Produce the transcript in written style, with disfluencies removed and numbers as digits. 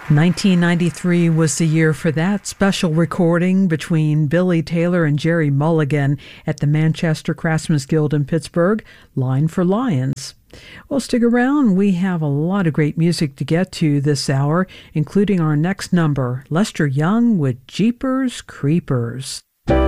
1993 was the year for that special recording between Billy Taylor and Jerry Mulligan at the Manchester Craftsmen's Guild in Pittsburgh, Line for Lions. Well, stick around. We have a lot of great music to get to this hour, including our next number, Lester Young with Jeepers Creepers.